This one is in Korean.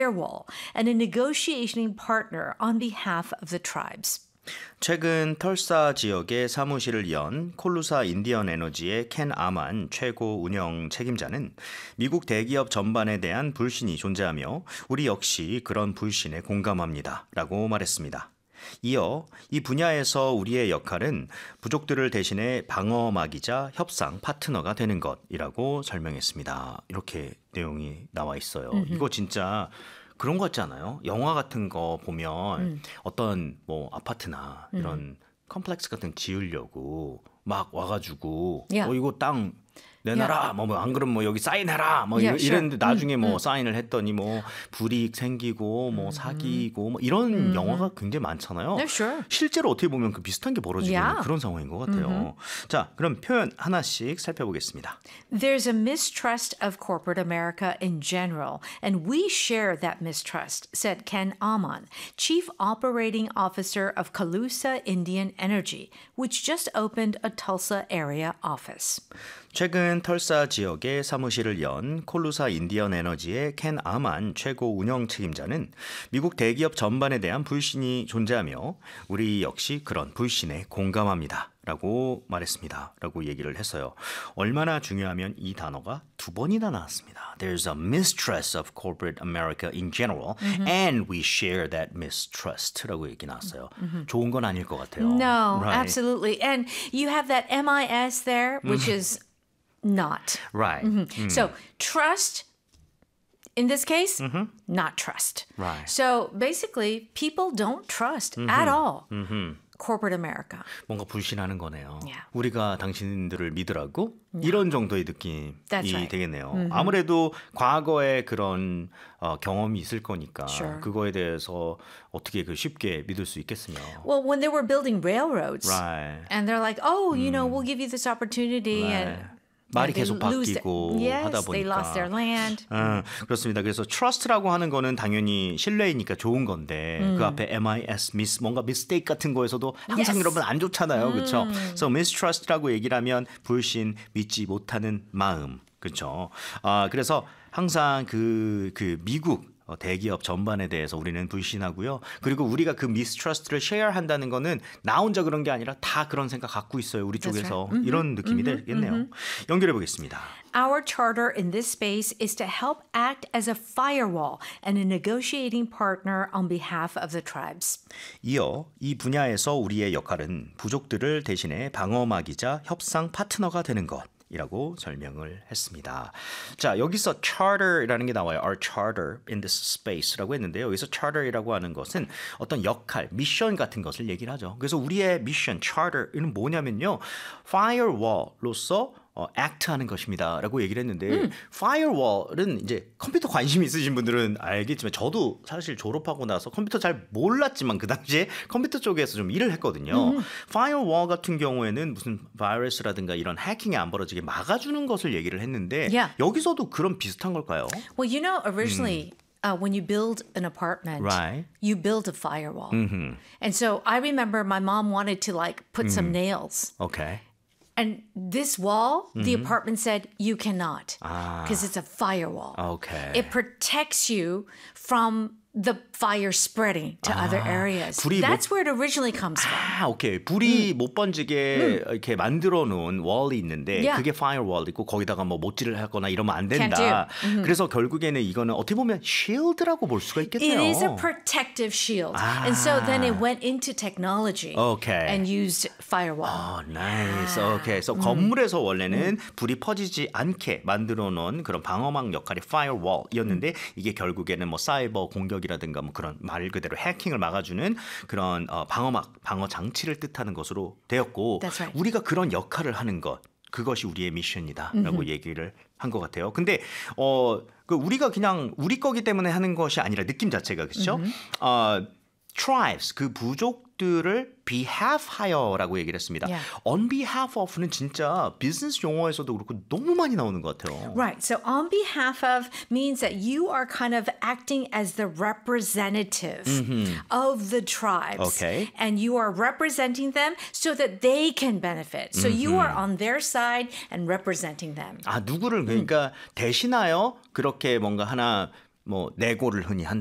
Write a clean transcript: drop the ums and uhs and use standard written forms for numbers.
firewall and a negotiating partner on behalf of the tribes. 최근 털사 지역에 사무실을 연 콜루사 인디언 에너지의 켄 아만 최고 운영 책임자는 미국 대기업 전반에 대한 불신이 존재하며 우리 역시 그런 불신에 공감합니다. 라고 말했습니다. 이어 이 분야에서 우리의 역할은 부족들을 대신해 방어막이자 협상 파트너가 되는 것이라고 설명했습니다. 이렇게 내용이 나와 있어요. 이거 진짜 그런 거 같지 않아요? 영화 같은 거 보면 어떤 뭐 아파트나 이런 컴플렉스 같은 지으려고 막 와가지고 이거 땅 내놔라 뭐 안 그러면 뭐 여기 사인해라 뭐 이랬는데 나중에 뭐 사인을 했더니 뭐 불이익 생기고 뭐 사기고 뭐 이런 영화가 굉장히 많잖아요. 실제로 어떻게 보면 그 비슷한 게 벌어지고 있는 그런 상황인 것 같아요. 자, 그럼 표현 하나씩 살펴보겠습니다. There's a mistrust of corporate America in general, and we share that mistrust, said Ken Aman, Chief Operating Officer of Colusa Indian Energy, which just opened a Tulsa area office. 최근 털사 지역에 사무실을 연 콜루사 인디언 에너지의 켄 아만 최고 운영 책임자는 미국 대기업 전반에 대한 불신이 존재하며 우리 역시 그런 불신에 공감합니다. 라고 말했습니다. 라고 얘기를 했어요. 얼마나 중요하면 이 단어가 두 번이나 나왔습니다. There's a mistrust of corporate America in general and we share that mistrust 라고 얘기 나왔어요. 좋은 건 아닐 것 같아요. No, absolutely. And you have that MIS there, which is not. Right. So trust, in this case, not trust. Right. So basically, people don't trust at all corporate America. 뭔가 불신하는 거네요. Yeah. 우리가 당신들을 믿으라고 이런 정도의 느낌이 right. 되겠네요. 아무래도 과거에 그런 경험이 있을 거니까 그거에 대해서 어떻게 쉽게 믿을 수 있겠으며. Well, when they were building railroads, Right. and they're like, oh, you know, we'll give you this opportunity, and 말이 계속 바뀌고 하다 they lost their 보니까. land. 그렇습니다. 그래서 trust라고 하는 거는 당연히 신뢰이니까 좋은 건데 그 앞에 MIS, 뭔가 mistake 같은 거에서도 항상 여러분 안 좋잖아요. 그렇죠? So mistrust라고 얘기를 하면 불신, 믿지 못하는 마음. 그렇죠? 그래서 항상 그 미국 대기업 전반에 대해서 우리는 불신하고요. 그리고 우리가 그 mistrust를 share한다는 거는 나 혼자 그런 게 아니라 다 그런 생각 갖고 있어요. 우리 쪽에서. 이런 느낌이 되겠네요. 연결해 보겠습니다. Our charter in this space is to help act as a firewall and a negotiating partner on behalf of the tribes. 이어 이 분야에서 우리의 역할은 부족들을 대신해 방어막이자 협상 파트너가 되는 것. 이라고 설명을 했습니다. 자, 여기서 charter이라는 게 나와요. Our charter in this space라고 했는데요. 여기서 charter이라고 하는 것은 어떤 역할, 미션 같은 것을 얘기를 하죠. 그래서 우리의 미션, charter는 뭐냐면요. firewall로서 act하는 것입니다라고 얘기를 했는데 firewall은 이제 컴퓨터 관심 있으신 분들은 알겠지만 저도 사실 졸업하고 나서 컴퓨터 잘 몰랐지만 그 당시에 컴퓨터 쪽에서 좀 일을 했거든요. firewall 같은 경우에는 무슨 바이러스라든가 이런 해킹이 안 벌어지게 막아주는 것을 얘기를 했는데 여기서도 그런 비슷한 걸까요? Well, you know, originally when you build an apartment, you build a firewall. And so I remember my mom wanted to put some nails. Okay. And this wall, the apartment said, you cannot because it's a firewall. Okay. It protects you from the fire spreading to other areas. That's where it originally comes from. 오케이. 불이 못 번지게 이렇게 만들어 놓은 wall이 있는데 그게 firewall 있고 거기다가 뭐 못질을 하거나 이러면 안 된다. 그래서 결국에는 이거는 어떻게 보면 shield라고 볼 수가 있겠네요. It is a protective shield. And so then it went into technology and used firewall. Nice. 오케이. 그래서 건물에서 원래는 불이 퍼지지 않게 만들어 놓은 그런 방어막 역할이 firewall이었는데 이게 결국에는 뭐 사이버 공격이라든가 뭐 그런 말 그대로 해킹을 막아주는 그런 방어막, 방어 장치를 뜻하는 것으로 되었고 right. 우리가 그런 역할을 하는 것 그것이 우리의 미션이다라고 얘기를 한 것 같아요. 근데 우리가 그냥 우리 거기 때문에 하는 것이 아니라 느낌 자체가 그렇죠? tribes 그 부족들을 behalf하여라고 얘기를 했습니다. On behalf of는 진짜 비즈니스 용어에서도 그렇고 너무 많이 나오는 것 같아요. Right. So on behalf of means that you are kind of acting as the representative of the tribes. Okay. And you are representing them so that they can benefit. So you are on their side and representing them. 누구를 그러니까 대신하여 그렇게 뭔가 하나 뭐 내고를 흔히